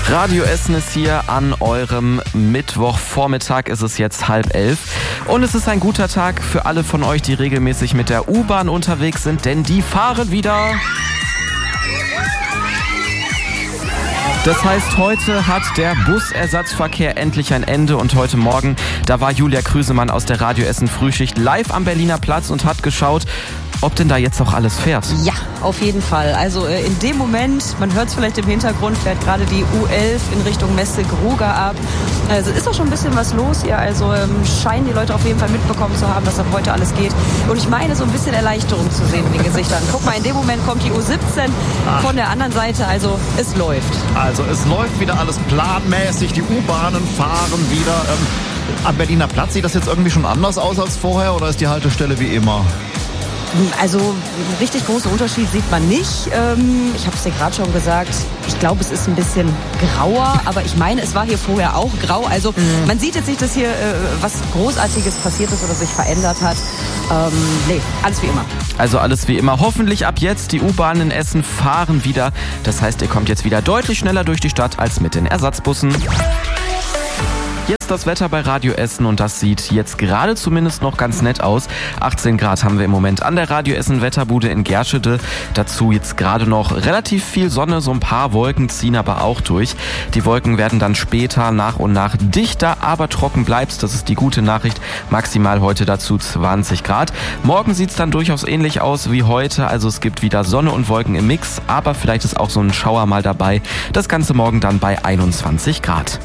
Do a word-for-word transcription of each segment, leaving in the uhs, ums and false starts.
Radio Essen ist hier an eurem Mittwochvormittag. Ist es jetzt halb elf. Und es ist ein guter Tag für alle von euch, die regelmäßig mit der U-Bahn unterwegs sind, denn die fahren wieder. Das heißt, heute hat der Busersatzverkehr endlich ein Ende und heute Morgen, da war Julia Krüsemann aus der Radio Essen Frühschicht live am Berliner Platz und hat geschaut, ob denn da jetzt auch alles fährt. Ja, auf jeden Fall. Also äh, in dem Moment, man hört es vielleicht im Hintergrund, fährt gerade die U elf in Richtung Messe-Gruga ab. Also ist auch schon ein bisschen was los hier. Also ähm, scheinen die Leute auf jeden Fall mitbekommen zu haben, dass ab heute alles geht. Und ich meine, so ein bisschen Erleichterung zu sehen in den Gesichtern. Guck mal, in dem Moment kommt die U siebzehn Ach. von der anderen Seite. Also es läuft. Also es läuft wieder alles planmäßig. Die U-Bahnen fahren wieder. Ähm, am Berliner Platz sieht das jetzt irgendwie schon anders aus als vorher oder ist die Haltestelle wie immer? Also einen richtig großen Unterschied sieht man nicht. Ähm, ich habe es dir gerade schon gesagt, ich glaube, es ist ein bisschen grauer, aber ich meine, es war hier vorher auch grau. Also mhm. man sieht jetzt nicht, dass hier äh, was Großartiges passiert ist oder sich verändert hat. Ähm, nee, alles wie immer. Also alles wie immer. Hoffentlich ab jetzt, die U-Bahnen in Essen fahren wieder. Das heißt, ihr kommt jetzt wieder deutlich schneller durch die Stadt als mit den Ersatzbussen. Jetzt das Wetter bei Radio Essen und das sieht jetzt gerade zumindest noch ganz nett aus. achtzehn Grad haben wir im Moment an der Radio Essen Wetterbude in Gerschede. Dazu jetzt gerade noch relativ viel Sonne, so ein paar Wolken ziehen aber auch durch. Die Wolken werden dann später nach und nach dichter, aber trocken bleibt's. Das ist die gute Nachricht. Maximal heute dazu zwanzig Grad. Morgen sieht's dann durchaus ähnlich aus wie heute. Also es gibt wieder Sonne und Wolken im Mix, aber vielleicht ist auch so ein Schauer mal dabei. Das Ganze morgen dann bei einundzwanzig Grad.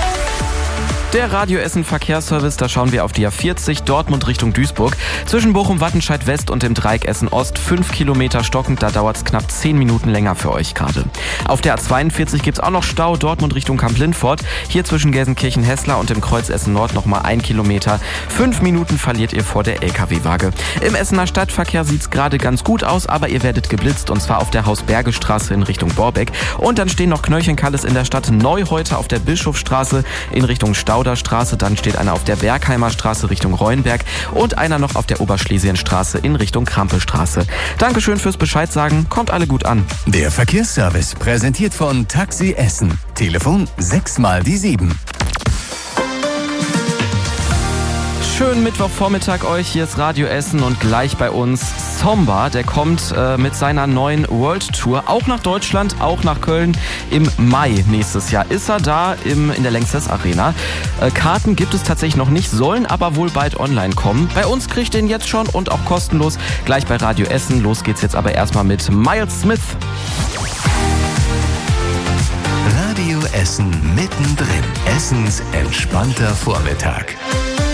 Der Radio Essen Verkehrsservice, da schauen wir auf die A vierzig, Dortmund Richtung Duisburg. Zwischen Bochum-Wattenscheid West und dem Dreieck Essen Ost, fünf Kilometer stockend, da dauert es knapp zehn Minuten länger für euch gerade. Auf der A zweiundvierzig gibt es auch noch Stau, Dortmund Richtung Kamp-Lindfort. Hier zwischen Gelsenkirchen-Hessler und dem Kreuz Essen Nord nochmal ein Kilometer. Fünf Minuten verliert ihr vor der L K W-Waage. Im Essener Stadtverkehr sieht es gerade ganz gut aus, aber ihr werdet geblitzt und zwar auf der Hausbergestraße in Richtung Borbeck. Und dann stehen noch Knöllchenkalles in der Stadt, neu heute auf der Bischofsstraße in Richtung Stau. Straße, dann steht einer auf der Bergheimer Straße Richtung Reuenberg und einer noch auf der Oberschlesienstraße in Richtung Krampelstraße. Dankeschön fürs Bescheid sagen, kommt alle gut an. Der Verkehrsservice präsentiert von Taxi Essen. Telefon sechs mal die sieben. Schönen Mittwochvormittag euch, hier ist Radio Essen und gleich bei uns Zomba, der kommt äh, mit seiner neuen World Tour auch nach Deutschland, auch nach Köln im Mai nächstes Jahr. Ist er da im, in der Lanxess Arena. Äh, Karten gibt es tatsächlich noch nicht, sollen aber wohl bald online kommen. Bei uns kriegt ihr ihn jetzt schon und auch kostenlos gleich bei Radio Essen. Los geht's jetzt aber erstmal mit Miles Smith. Radio Essen mittendrin. Essens entspannter Vormittag.